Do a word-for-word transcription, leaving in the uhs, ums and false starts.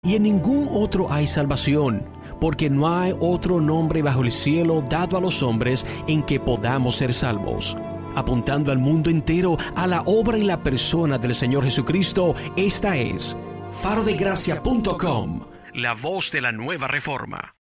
y en ningún otro hay salvación, porque no hay otro nombre bajo el cielo dado a los hombres en que podamos ser salvos. Apuntando al mundo entero a la obra y la persona del Señor Jesucristo, esta es faro de gracia punto com, la voz de la nueva reforma.